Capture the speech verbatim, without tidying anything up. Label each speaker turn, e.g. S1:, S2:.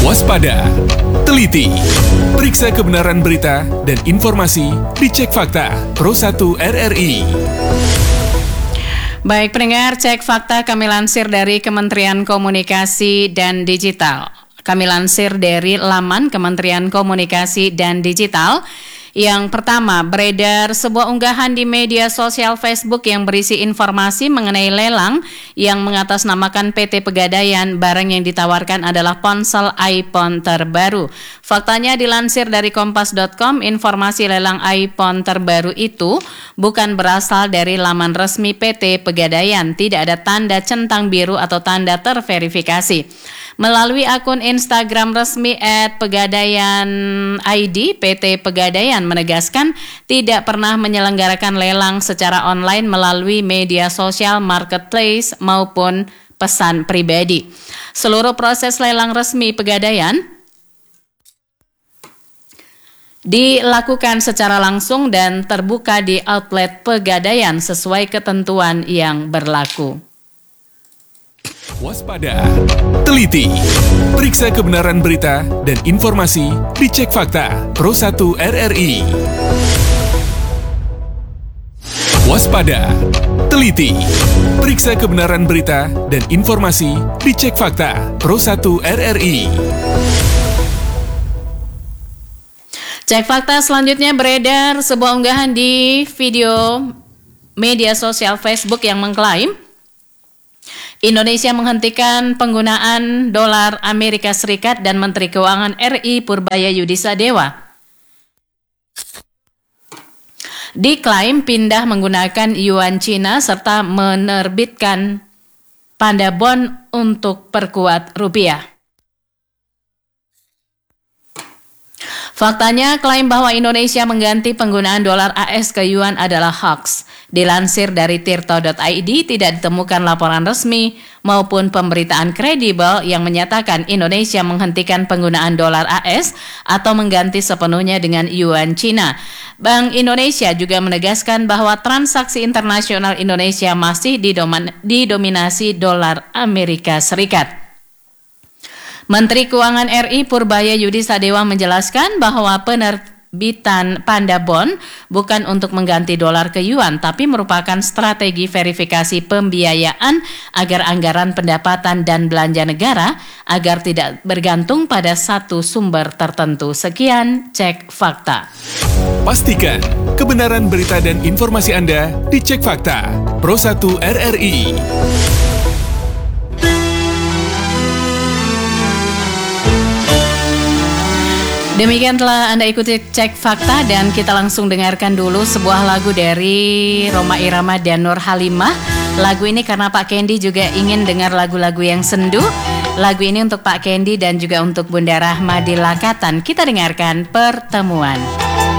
S1: Waspada, teliti, periksa kebenaran berita dan informasi, dicek fakta Pro satu R R I.
S2: Baik pendengar, cek fakta kami lansir dari Kementerian Komunikasi dan Digital. Kami lansir dari laman Kementerian Komunikasi dan Digital. Yang pertama, beredar sebuah unggahan di media sosial Facebook yang berisi informasi mengenai lelang yang mengatasnamakan P T Pegadaian. Barang yang ditawarkan adalah ponsel iPhone terbaru. Faktanya dilansir dari kompas dot com, informasi lelang iPhone terbaru itu bukan berasal dari laman resmi P T Pegadaian. Tidak ada tanda centang biru atau tanda terverifikasi. Melalui akun Instagram resmi et pegadaian I D, P T Pegadaian menegaskan tidak pernah menyelenggarakan lelang secara online melalui media sosial, marketplace maupun pesan pribadi. Seluruh proses lelang resmi Pegadaian dilakukan secara langsung dan terbuka di outlet Pegadaian sesuai ketentuan yang berlaku.
S1: Waspada, teliti, periksa kebenaran berita dan informasi, dicek fakta Pro satu R R I. Waspada, teliti, periksa kebenaran berita dan informasi, dicek fakta Pro satu R R I.
S2: Cek fakta selanjutnya, beredar sebuah unggahan di video media sosial Facebook yang mengklaim Indonesia menghentikan penggunaan dolar Amerika Serikat dan Menteri Keuangan R I Purbaya Yudisadewa diklaim pindah menggunakan yuan Cina serta menerbitkan panda bond untuk perkuat rupiah. Faktanya, klaim bahwa Indonesia mengganti penggunaan dolar A S ke yuan adalah hoax. Dilansir dari tirto dot I D, tidak ditemukan laporan resmi maupun pemberitaan kredibel yang menyatakan Indonesia menghentikan penggunaan dolar A S atau mengganti sepenuhnya dengan yuan Cina. Bank Indonesia juga menegaskan bahwa transaksi internasional Indonesia masih didominasi dolar Amerika Serikat. Menteri Keuangan R I Purbaya Yudisadewa menjelaskan bahwa penerbitan panda bond bukan untuk mengganti dolar ke yuan, tapi merupakan strategi verifikasi pembiayaan agar anggaran pendapatan dan belanja negara agar tidak bergantung pada satu sumber tertentu. Sekian cek fakta.
S1: Pastikan kebenaran berita dan informasi Anda dicek fakta Pro satu R R I.
S2: Demikian telah Anda ikuti cek fakta dan kita langsung dengarkan dulu sebuah lagu dari Rhoma Irama dan Nur Halimah. Lagu ini karena Pak Kendi juga ingin dengar lagu-lagu yang sendu. Lagu ini untuk Pak Kendi dan juga untuk Bunda Rahma di Lakatan. Kita dengarkan Pertemuan.